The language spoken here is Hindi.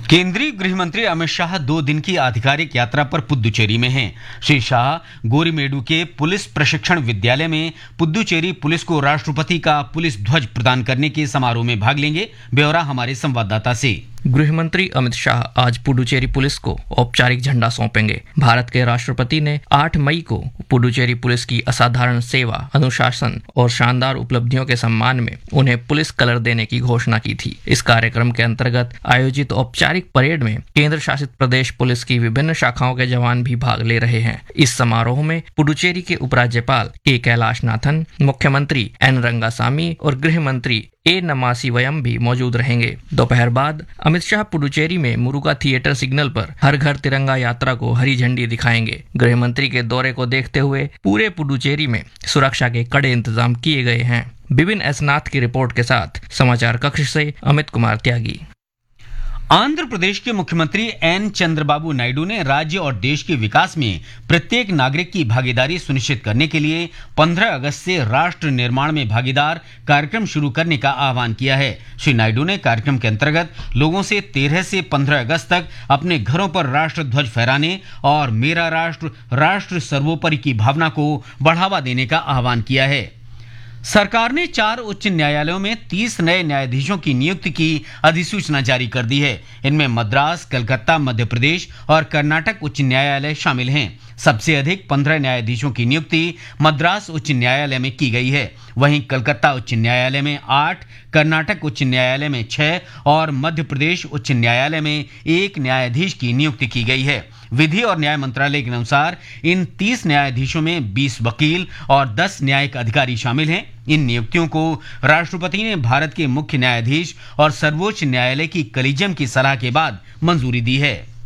केंद्रीय गृह मंत्री अमित शाह 2 दिन की आधिकारिक यात्रा पर पुदुचेरी में हैं। श्री शाह गोरीमेडू के पुलिस प्रशिक्षण विद्यालय में पुदुचेरी पुलिस को राष्ट्रपति का पुलिस ध्वज प्रदान करने के समारोह में भाग लेंगे। ब्यौरा हमारे संवाददाता से। गृह मंत्री अमित शाह आज पुडुचेरी पुलिस को औपचारिक झंडा सौंपेंगे। भारत के राष्ट्रपति ने 8 मई को पुडुचेरी पुलिस की असाधारण सेवा, अनुशासन और शानदार उपलब्धियों के सम्मान में उन्हें पुलिस कलर देने की घोषणा की थी। इस कार्यक्रम के अंतर्गत आयोजित औपचारिक परेड में केंद्र शासित प्रदेश पुलिस की विभिन्न शाखाओं के जवान भी भाग ले रहे हैं। इस समारोह में पुडुचेरी के उपराज्यपाल के कैलाशनाथन, मुख्यमंत्री एन रंगासामी और गृह मंत्री ए नमासिवयम भी मौजूद रहेंगे। दोपहर बाद अमित शाह पुडुचेरी में मुरुगा थिएटर सिग्नल पर हर घर तिरंगा यात्रा को हरी झंडी दिखाएंगे। गृह मंत्री के दौरे को देखते हुए पूरे पुडुचेरी में सुरक्षा के कड़े इंतजाम किए गए हैं। बिपिन एस नाथ की रिपोर्ट के साथ समाचार कक्ष से अमित कुमार त्यागी। आंध्र प्रदेश के मुख्यमंत्री एन चंद्रबाबू नायडू ने राज्य और देश के विकास में प्रत्येक नागरिक की भागीदारी सुनिश्चित करने के लिए 15 अगस्त से राष्ट्र निर्माण में भागीदार कार्यक्रम शुरू करने का आह्वान किया है। श्री नायडू ने कार्यक्रम के अंतर्गत लोगों से 13 से 15 अगस्त तक अपने घरों पर राष्ट्र ध्वज फहराने और मेरा राष्ट्र, राष्ट्र सर्वोपरि की भावना को बढ़ावा देने का आह्वान किया है। सरकार ने 4 उच्च न्यायालयों में 30 नए न्यायाधीशों की नियुक्ति की अधिसूचना जारी कर दी है। इनमें मद्रास, कलकत्ता, मध्य प्रदेश और कर्नाटक उच्च न्यायालय शामिल हैं। सबसे अधिक 15 न्यायाधीशों की नियुक्ति मद्रास उच्च न्यायालय में की गई है। वहीं कलकत्ता उच्च न्यायालय में 8, कर्नाटक उच्च न्यायालय में 6 और मध्य प्रदेश उच्च न्यायालय में 1 न्यायाधीश की नियुक्ति की गई है। विधि और न्याय मंत्रालय के अनुसार इन 30 न्यायाधीशों में 20 वकील और 10 न्यायिक अधिकारी शामिल हैं। इन नियुक्तियों को राष्ट्रपति ने भारत के मुख्य न्यायाधीश और सर्वोच्च न्यायालय की कलीजियम की सलाह के बाद मंजूरी दी है।